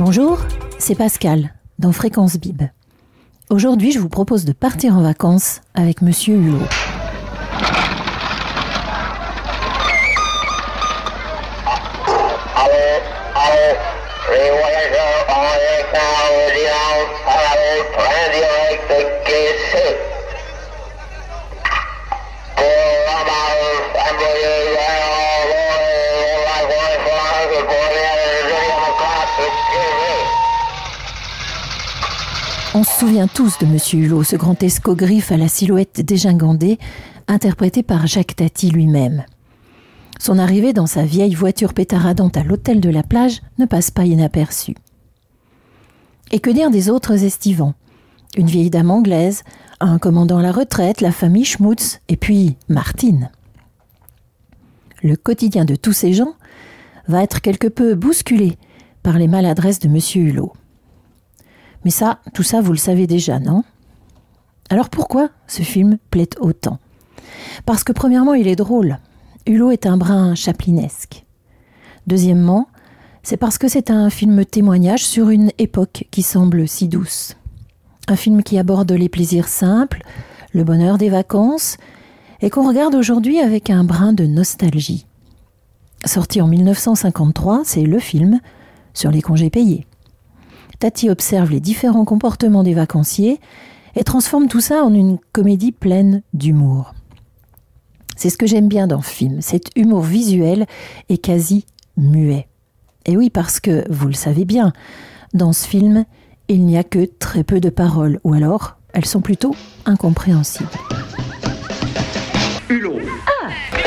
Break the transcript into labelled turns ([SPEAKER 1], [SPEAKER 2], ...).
[SPEAKER 1] Bonjour, c'est Pascal, dans Fréquence Bib. Aujourd'hui, je vous propose de partir en vacances avec Monsieur Hulot.
[SPEAKER 2] Les voyageurs en état d'audience avec train direct Quai-C. Pour l'embarque symbolique de la conférence pour les deuxième classe privée.
[SPEAKER 1] On se souvient tous de Monsieur Hulot, ce grand escogriffe à la silhouette dégingandée, interprété par Jacques Tati lui-même. Son arrivée dans sa vieille voiture pétaradante à l'hôtel de la plage ne passe pas inaperçue. Et que dire des autres estivants ? Une vieille dame anglaise, un commandant à la retraite, la famille Schmutz, et puis Martine. Le quotidien de tous ces gens va être quelque peu bousculé par les maladresses de Monsieur Hulot. Mais ça, tout ça, vous le savez déjà, non ? Alors pourquoi ce film plaît autant ? Parce que premièrement, il est drôle. Hulot est un brin chaplinesque. Deuxièmement, c'est parce que c'est un film témoignage sur une époque qui semble si douce. Un film qui aborde les plaisirs simples, le bonheur des vacances, et qu'on regarde aujourd'hui avec un brin de nostalgie. Sorti en 1953, c'est le film sur les congés payés. Tati observe les différents comportements des vacanciers et transforme tout ça en une comédie pleine d'humour. C'est ce que j'aime bien dans le film, cet humour visuel et quasi muet. Et oui, parce que, vous le savez bien, dans ce film, il n'y a que très peu de paroles, ou alors elles sont plutôt incompréhensibles.